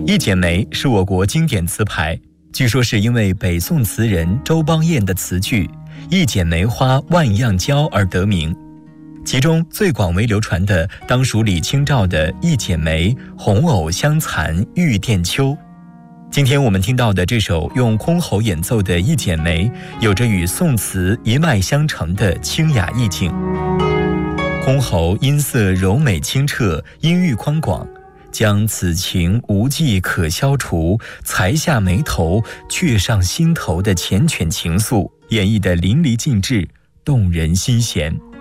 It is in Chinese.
一剪梅是我国经典词牌，据说是因为北宋词人周邦彦的词句“一剪梅花万样娇”而得名。其中最广为流传的当属李清照的“一剪梅，红藕香残玉簟秋”。今天我们听到的这首用箜篌演奏的《一剪梅》，有着与宋词一脉相承的清雅意境。箜篌音色柔美清澈，音域宽广，将此情无计可消除，才下眉头，却上心头的缱绻情愫演绎得淋漓尽致，动人心弦。